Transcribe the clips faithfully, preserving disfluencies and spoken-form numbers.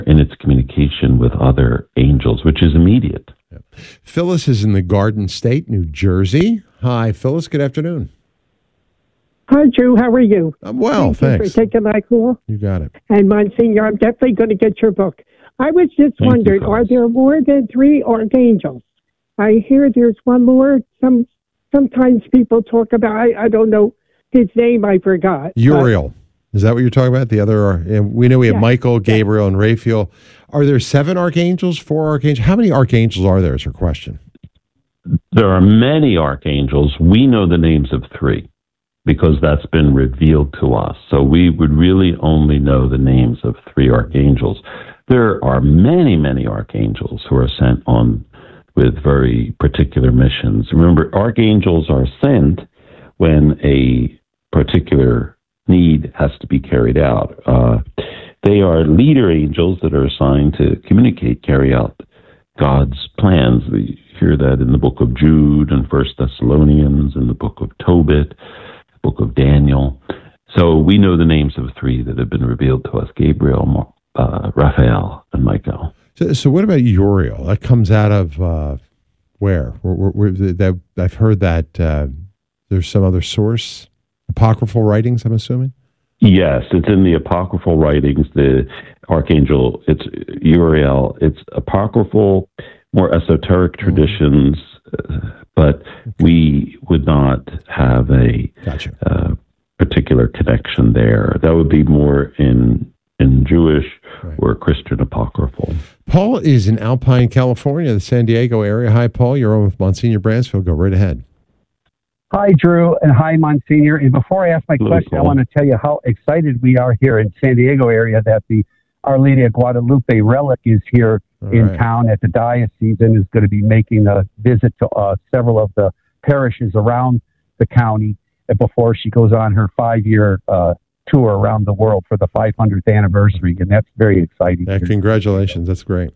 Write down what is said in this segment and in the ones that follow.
in its communication with other angels, which is immediate. Yep. Phyllis is in the Garden State, New Jersey. Hi, Phyllis. Good afternoon. Hi, Drew. How are you? I'm well, Thank thanks. you for taking my call. You got it. And Monsignor, I'm definitely going to get your book. I was just Thank wondering, you, are there more than three archangels? I hear there's one more. Some Sometimes people talk about, I, I don't know his name, I forgot. Uriel. Is that what you're talking about? The other, are, and we know we have Yes. Michael, Gabriel, and Raphael. Are there seven archangels, four archangels? How many archangels are there is her question. There are many archangels. We know the names of three because that's been revealed to us. So we would really only know the names of three archangels. There are many, many archangels who are sent on with very particular missions. Remember, archangels are sent when a particular need has to be carried out. Uh, they are leader angels that are assigned to communicate, carry out God's plans. We hear that in the book of Jude and First Thessalonians, in the book of Tobit, the book of Daniel. So we know the names of three that have been revealed to us: Gabriel, uh, Raphael, and Michael. So, so what about Uriel? That comes out of uh, where? Where, where, where that, I've heard that uh, there's some other source, apocryphal writings, I'm assuming? Yes, it's in the apocryphal writings, the archangel, it's Uriel. It's apocryphal, more esoteric traditions, uh, but okay. we would not have a gotcha. uh, particular connection there. That would be more in in Jewish right. or Christian apocryphal. Paul is in Alpine, California, the San Diego area. Hi, Paul. You're on with Monsignor Bransfield. Go right ahead. Hi, Drew, and hi, Monsignor. And before I ask my Hello, question, Paul. I want to tell you how excited we are here in San Diego area that the Our Lady of Guadalupe relic is here All in right. town at the diocese and is going to be making a visit to uh, several of the parishes around the county before she goes on her five-year uh, tour around the world for the five hundredth anniversary, and that's very exciting. Yeah, congratulations. That's great.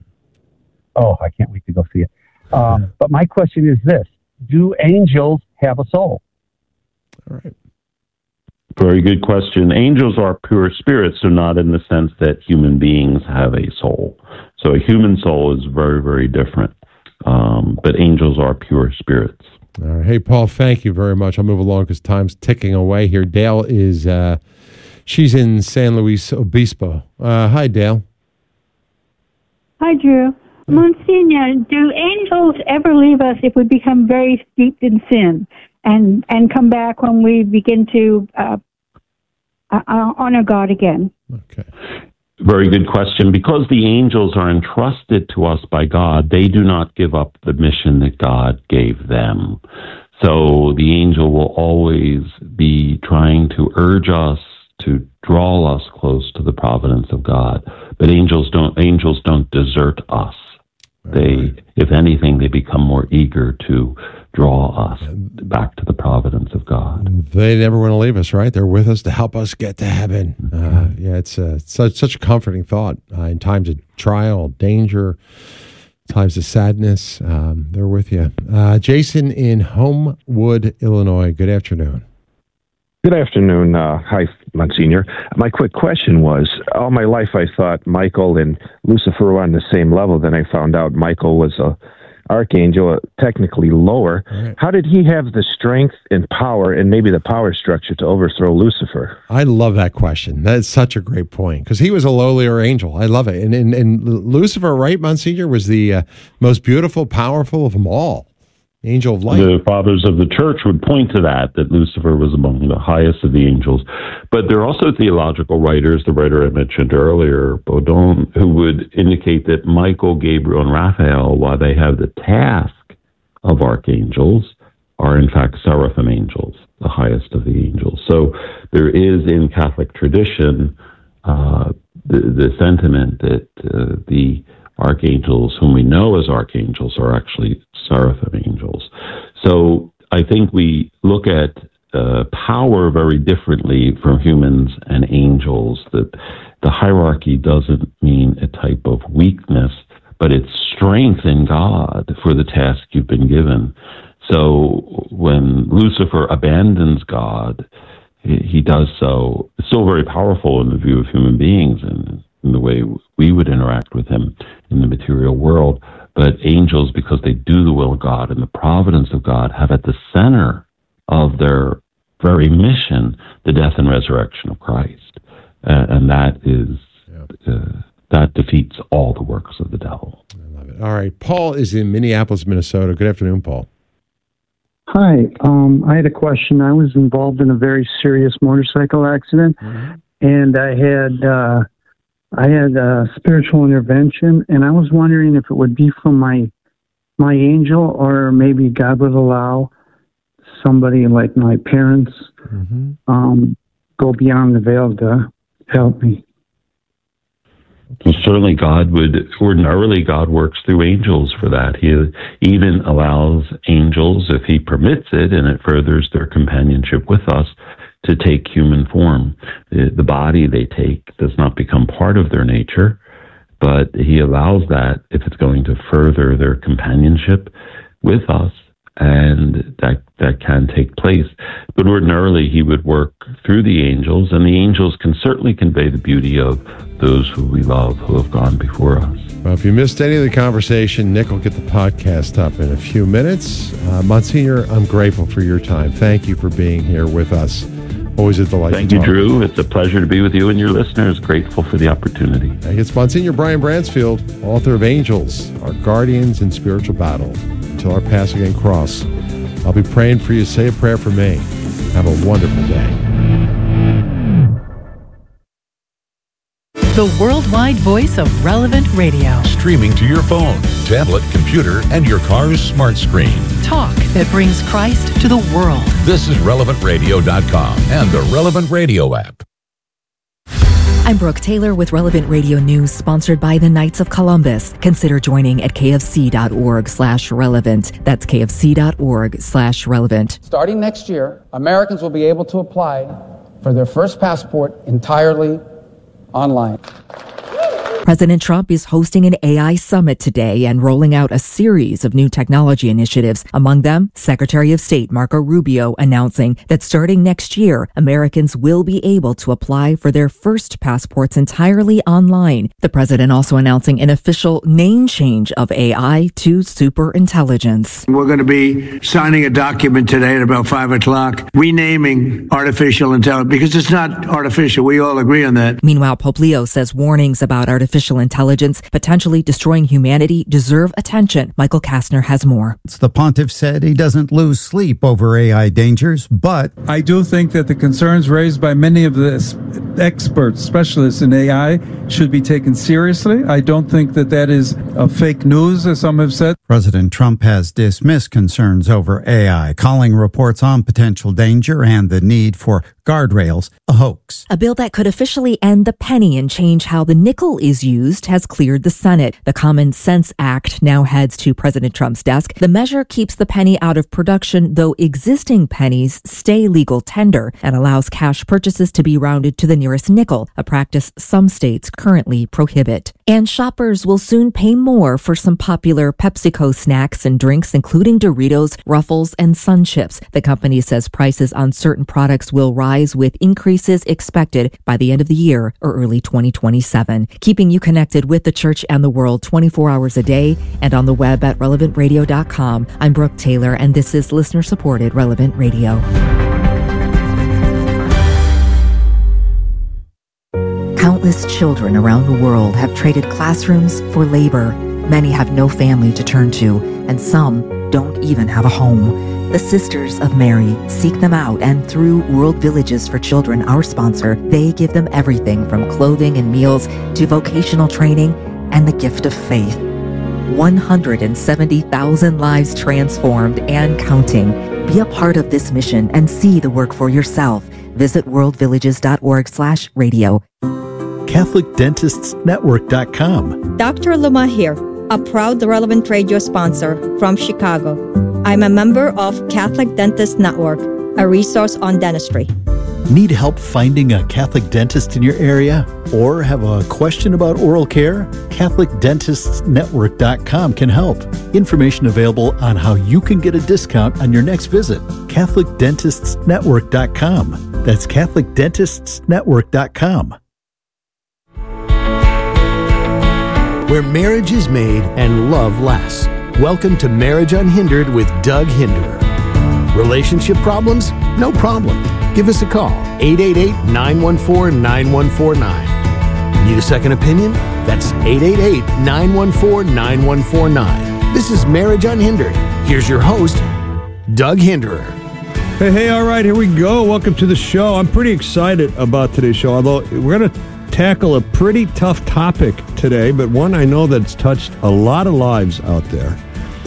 Oh, I can't wait to go see it. Um, but my question is this: do angels have a soul? All right. Very good question. Angels are pure spirits, so not in the sense that human beings have a soul. So a human soul is very, very different. Um, but angels are pure spirits. All right. Hey, Paul, thank you very much. I'll move along because time's ticking away here. Dale is, uh, she's in San Luis Obispo. Uh, hi, Dale. Hi, Drew. Monsignor, do angels ever leave us if we become very steeped in sin and, and come back when we begin to uh, uh, honor God again? Okay. Very good question. Because the angels are entrusted to us by God, they do not give up the mission that God gave them. So the angel will always be trying to urge us to draw us close to the providence of God. But angels don't angels don't desert us. They, if anything, they become more eager to draw us back to the providence of God. They never want to leave us, right? They're with us to help us get to heaven. Uh, yeah, it's uh, such such a comforting thought uh, in times of trial, danger, times of sadness. Um, they're with you. Uh, Jason in Homewood, Illinois. Good afternoon. Good afternoon. Uh, hi, Monsignor. My quick question was, all my life I thought Michael and Lucifer were on the same level. Then I found out Michael was a archangel, uh, technically lower. Right. How did he have the strength and power and maybe the power structure to overthrow Lucifer? I love that question. That's such a great point because he was a lowlier angel. I love it. And, and, and Lucifer, right, Monsignor, was the uh, most beautiful, powerful of them all. Angel of light. The fathers of the church would point to that, that Lucifer was among the highest of the angels. But there are also theological writers, the writer I mentioned earlier, Baudon, who would indicate that Michael, Gabriel, and Raphael, while they have the task of archangels, are in fact seraphim angels, the highest of the angels. So there is in Catholic tradition uh, the, the sentiment that uh, the archangels, whom we know as archangels, are actually seraphim angels. So I think we look at uh, power very differently from humans and angels. That the hierarchy doesn't mean a type of weakness, but it's strength in God for the task you've been given. So when Lucifer abandons God, he, he does so, it's still very powerful in the view of human beings, and in the way we would interact with him in the material world. But angels, because they do the will of God and the providence of God, have at the center of their very mission the death and resurrection of Christ. Uh, and that is, uh, that defeats all the works of the devil. I love it. All right. Paul is in Minneapolis, Minnesota. Good afternoon, Paul. Hi. Um, I had a question. I was involved in a very serious motorcycle accident, mm-hmm. and I had uh, I had a spiritual intervention, and I was wondering if it would be from my my angel, or maybe God would allow somebody like my parents mm-hmm. um, go beyond the veil to help me. Well, certainly God would, ordinarily God works through angels for that. He even allows angels, if he permits it, and it furthers their companionship with us, to take human form. The, the body they take does not become part of their nature, but he allows that if it's going to further their companionship with us, and that that can take place. But ordinarily, he would work through the angels, and the angels can certainly convey the beauty of those who we love, who have gone before us. Well, if you missed any of the conversation, Nick will get the podcast up in a few minutes. Uh, Monsignor, I'm grateful for your time. Thank you for being here with us. Always a delight. Thank you, Drew. It's a pleasure to be with you and your listeners. Grateful for the opportunity. It's Monsignor Brian Bransfield, author of Angels, Our Guardians in Spiritual Battle. Until our passing and cross, I'll be praying for you. Say a prayer for me. Have a wonderful day. The worldwide voice of Relevant Radio. Streaming to your phone, tablet, computer, and your car's smart screen. Talk that brings Christ to the world. This is relevant radio dot com and the Relevant Radio app. I'm Brooke Taylor with Relevant Radio News, sponsored by the Knights of Columbus. Consider joining at kfc.org slash relevant. That's kfc.org slash relevant. Starting next year, Americans will be able to apply for their first passport entirely online. President Trump is hosting an A I summit today and rolling out a series of new technology initiatives. Among them, Secretary of State Marco Rubio announcing that starting next year, Americans will be able to apply for their first passports entirely online. The president also announcing an official name change of A I to superintelligence. We're going to be signing a document today at about five o'clock, renaming artificial intelligence, because it's not artificial. We all agree on that. Meanwhile, Pope Leo says warnings about artificial Artificial intelligence potentially destroying humanity deserve attention. Michael Kastner has more. The pontiff said he doesn't lose sleep over A I dangers, but I do think that the concerns raised by many of the experts, specialists in A I, should be taken seriously. I don't think that that is a fake news, as some have said. President Trump has dismissed concerns over A I, calling reports on potential danger and the need for guardrails a hoax. A bill that could officially end the penny and change how the nickel is used has cleared the Senate. The Common Sense Act now heads to President Trump's desk. The measure keeps the penny out of production, though existing pennies stay legal tender, and allows cash purchases to be rounded to the nearest nickel, a practice some states currently prohibit. And shoppers will soon pay more for some popular PepsiCo snacks and drinks, including Doritos, Ruffles, and Sun Chips. The company says prices on certain products will rise, with increases expected by the end of the year or early twenty twenty-seven. Keeping you connected with the church and the world twenty-four hours a day and on the web at relevant radio dot com. I'm Brooke Taylor, and this is listener-supported Relevant Radio. Countless children around the world have traded classrooms for labor. Many have no family to turn to, and some don't even have a home. The Sisters of Mary seek them out, and through World Villages for Children, our sponsor, they give them everything from clothing and meals to vocational training and the gift of faith. one hundred seventy thousand lives transformed and counting. Be a part of this mission and see the work for yourself. Visit worldvillages.org slash radio. Catholic Dentists Network dot com. Doctor Luma here, a proud Relevant Radio sponsor from Chicago. I'm a member of Catholic Dentist Network, a resource on dentistry. Need help finding a Catholic dentist in your area? Or have a question about oral care? Catholic Dentists Network dot com can help. Information available on how you can get a discount on your next visit. Catholic Dentists Network dot com. That's Catholic Dentists Network dot com. where marriage is made and love lasts. Welcome to Marriage Unhindered with Doug Hinderer. Relationship problems? No problem. Give us a call, eight eight eight, nine one four, nine one four nine. Need a second opinion? That's eight eight eight, nine one four, nine one four nine. This is Marriage Unhindered. Here's your host, Doug Hinderer. Hey, hey, all right, here we go. Welcome to the show. I'm pretty excited about today's show, although we're going to tackle a pretty tough topic today, but one I know that's touched a lot of lives out there,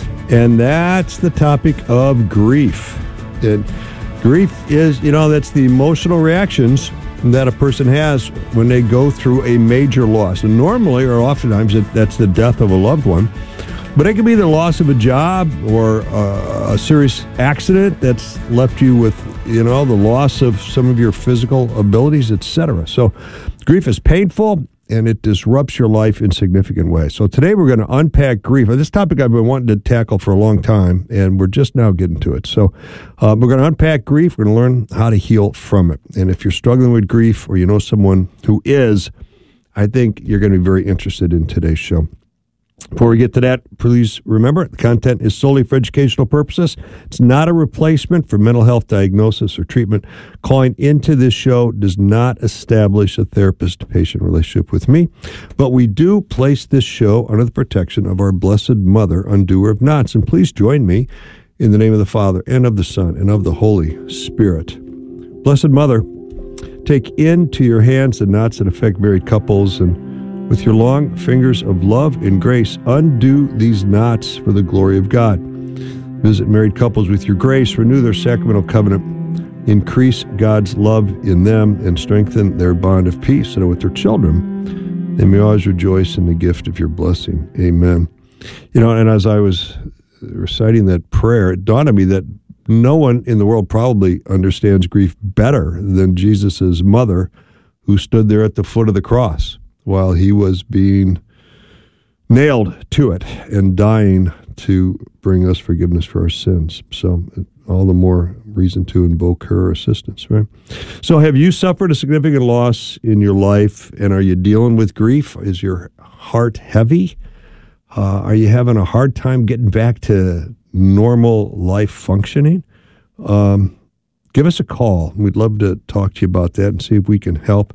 and that's the topic of grief. And grief is, you know, that's the emotional reactions that a person has when they go through a major loss. And normally, or oftentimes, it, that's the death of a loved one. But it can be the loss of a job or uh, a serious accident that's left you with, you know, the loss of some of your physical abilities, et cetera. So grief is painful, and it disrupts your life in significant ways. So today we're going to unpack grief. This topic I've been wanting to tackle for a long time, and we're just now getting to it. So uh, we're going to unpack grief. We're going to learn how to heal from it. And if you're struggling with grief or you know someone who is, I think you're going to be very interested in today's show. Before we get to that, please remember, the content is solely for educational purposes. It's not a replacement for mental health diagnosis or treatment. Calling into this show does not establish a therapist-patient relationship with me, but we do place this show under the protection of our Blessed Mother, undoer of knots. And please join me in the name of the Father, and of the Son, and of the Holy Spirit. Blessed Mother, take into your hands the knots that affect married couples, and with your long fingers of love and grace, undo these knots for the glory of God. Visit married couples with your grace, renew their sacramental covenant, increase God's love in them, and strengthen their bond of peace, so that with their children, they may always rejoice in the gift of your blessing. Amen. You know, and as I was reciting that prayer, it dawned on me that no one in the world probably understands grief better than Jesus' mother, who stood there at the foot of the cross while he was being nailed to it and dying to bring us forgiveness for our sins. So all the more reason to invoke her assistance, right? So have you suffered a significant loss in your life, and are you dealing with grief? Is your heart heavy? Uh, are you having a hard time getting back to normal life functioning? Um, Give us a call. We'd love to talk to you about that and see if we can help.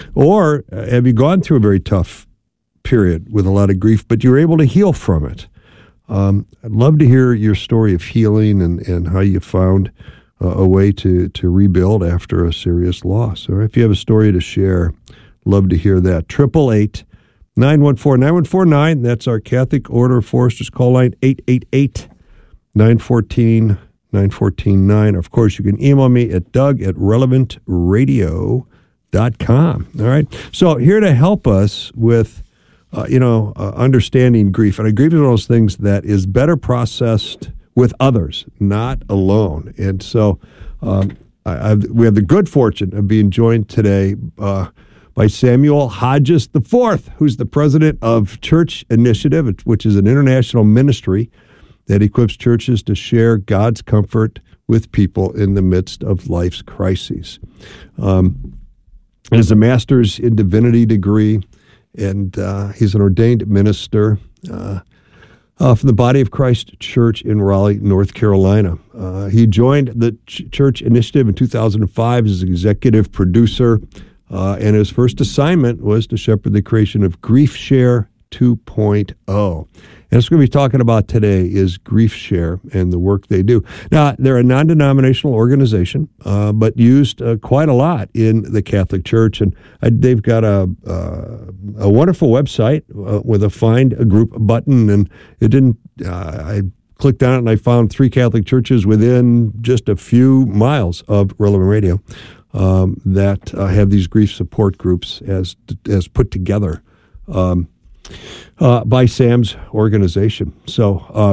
Or uh, have you gone through a very tough period with a lot of grief, but you're able to heal from it? Um, I'd love to hear your story of healing and, and how you found uh, a way to, to rebuild after a serious loss. Or if you have a story to share, love to hear that. triple eight, nine one four, nine one four nine. That's our Catholic Order of Foresters call line, eight eight eight, nine one four, nine one four nine. Of course, you can email me at doug at relevant radio dot com. All right. So here to help us with, uh, you know, uh, understanding grief. And grief is one of those things that is better processed with others, not alone. And so um, I, I've, we have the good fortune of being joined today uh, by Samuel Hodges the fourth, who's the president of Church Initiative, which is an international ministry that equips churches to share God's comfort with people in the midst of life's crises. Um, he has a master's in divinity degree, and uh, he's an ordained minister uh, uh, from the Body of Christ Church in Raleigh, North Carolina. Uh, he joined the Ch- Church Initiative in two thousand five as executive producer, uh, and his first assignment was to shepherd the creation of Grief Share two point oh. And what we're going to be talking about today is Grief Share and the work they do. Now, they're a non-denominational organization, uh, but used uh, quite a lot in the Catholic Church. And uh, they've got a uh, a wonderful website uh, with a Find a Group button. And it didn't, uh, I clicked on it and I found three Catholic churches within just a few miles of Relevant Radio um, that uh, have these grief support groups as, as put together. Um Uh, by Sam's organization. So uh,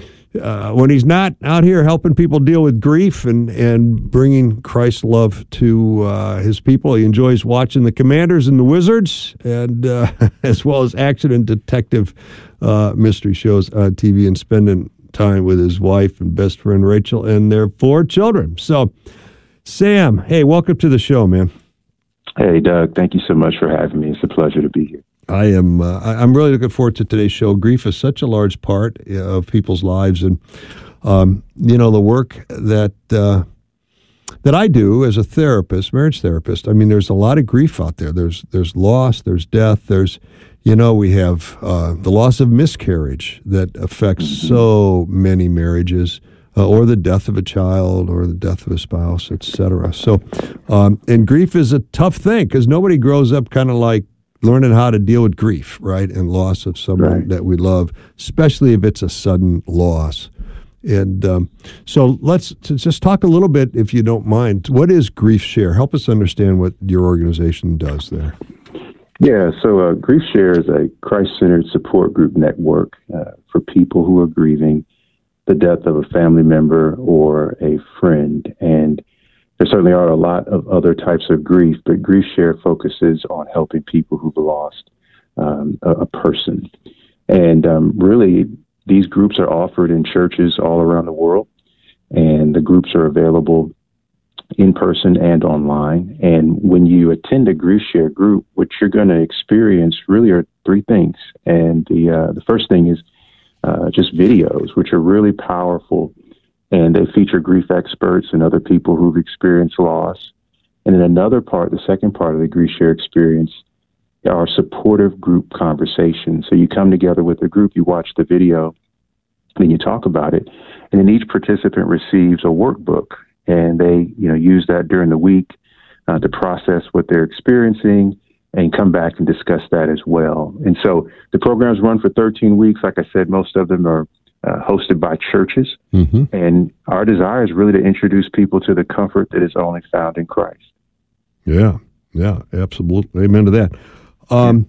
uh, when he's not out here helping people deal with grief and, and bringing Christ's love to uh, his people, he enjoys watching the Commanders and the Wizards, and uh, as well as action and detective uh, mystery shows on T V, and spending time with his wife and best friend Rachel and their four children. So, Sam, hey, welcome to the show, man. Hey, Doug. Thank you so much for having me. It's a pleasure to be here. I am. Uh, I, I'm really looking forward to today's show. Grief is such a large part of people's lives, and um, you know the work that uh, that I do as a therapist, marriage therapist. I mean, there's a lot of grief out there. There's there's loss. There's death. There's you know we have uh, the loss of miscarriage that affects so many marriages, uh, or the death of a child, or the death of a spouse, et cetera. So, um, and grief is a tough thing because nobody grows up kind of like learning how to deal with grief, right, and loss of someone right. that we love, especially if it's a sudden loss. And um, so let's to just talk a little bit, if you don't mind. What is Grief Share? Help us understand what your organization does there. Yeah, so uh, Grief Share is a Christ-centered support group network uh, for people who are grieving the death of a family member or a friend. And there certainly are a lot of other types of grief, but Grief Share focuses on helping people who've lost um, a, a person. And um, really, these groups are offered in churches all around the world, and the groups are available in person and online. And when you attend a Grief Share group, what you're going to experience really are three things. And the uh, the first thing is uh, just videos, which are really powerful. And they feature grief experts and other people who've experienced loss. And then another part, the second part of the Grief Share experience, are supportive group conversations. So you come together with a group, you watch the video, then you talk about it. And then each participant receives a workbook. And they, you know, use that during the week uh, to process what they're experiencing and come back and discuss that as well. And so the programs run for thirteen weeks. Like I said, most of them are Uh, hosted by churches, mm-hmm. and our desire is really to introduce people to the comfort that is only found in Christ. Yeah, yeah, absolutely. Amen to that. Um,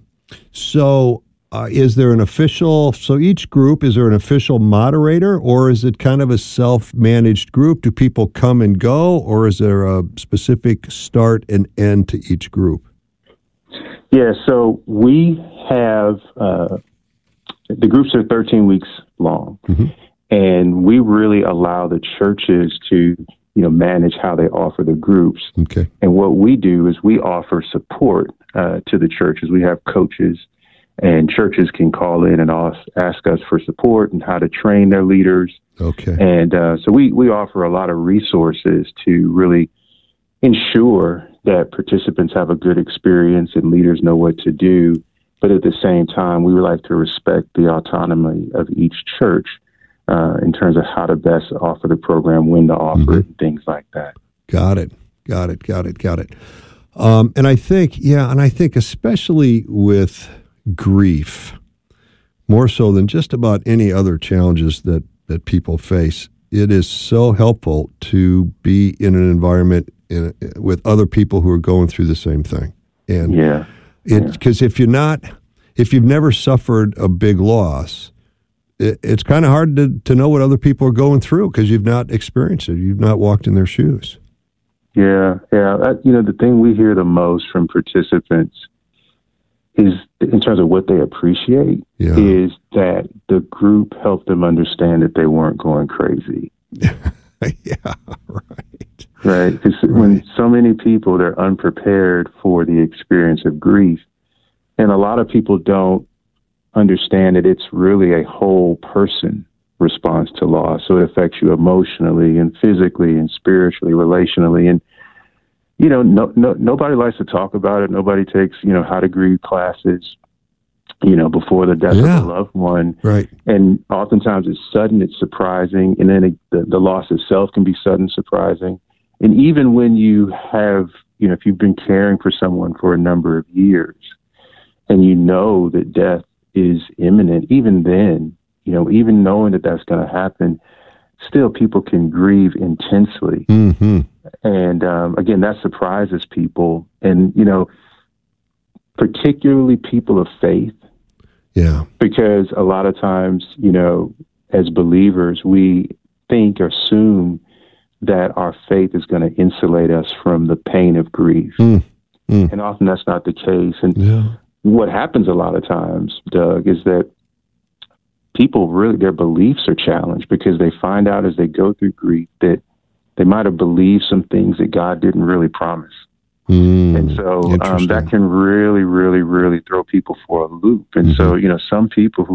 so uh, is there an official, so each group, is there an official moderator, or is it kind of a self-managed group? Do people come and go, or is there a specific start and end to each group? Yeah, so we have... Uh, The groups are thirteen weeks long, mm-hmm. and we really allow the churches to, you know, manage how they offer the groups. Okay. And what we do is we offer support uh, to the churches. We have coaches, and churches can call in and ask, ask us for support and how to train their leaders. Okay. And uh, so we, we offer a lot of resources to really ensure that participants have a good experience and leaders know what to do. But at the same time, we would like to respect the autonomy of each church uh, in terms of how to best offer the program, when to offer mm-hmm. it, and things like that. Got it. Got it. Got it. Got it. Um, and I think, yeah, and I think especially with grief, more so than just about any other challenges that, that people face, it is so helpful to be in an environment in, with other people who are going through the same thing. And yeah. Because if you're not, if you've never suffered a big loss, it, it's kind of hard to, to know what other people are going through because you've not experienced it. You've not walked in their shoes. Yeah, yeah. That, you know, the thing we hear the most from participants is, in terms of what they appreciate, yeah. is that the group helped them understand that they weren't going crazy. Yeah, right. Right, because right. when so many people, they're unprepared for the experience of grief. And a lot of people don't understand that it's really a whole person response to loss. So it affects you emotionally and physically and spiritually, relationally. And, you know, no, no, nobody likes to talk about it. Nobody takes, you know, how to grieve classes, you know, before the death yeah. of a loved one. Right. And oftentimes it's sudden, it's surprising. And then it, the, the loss itself can be sudden, surprising. And even when you have, you know, if you've been caring for someone for a number of years and you know that death is imminent, even then, you know, even knowing that that's going to happen, still people can grieve intensely. Mm-hmm. And um, again, that surprises people. And, you know, particularly people of faith. Yeah. Because a lot of times, you know, as believers, we think or assume that our faith is going to insulate us from the pain of grief. Mm, mm. And often that's not the case. And yeah. what happens a lot of times, Doug, is that people really, their beliefs are challenged because they find out as they go through grief that they might have believed some things that God didn't really promise. Mm, and so um, that can really, really, really throw people for a loop. And mm-hmm. so, you know, some people who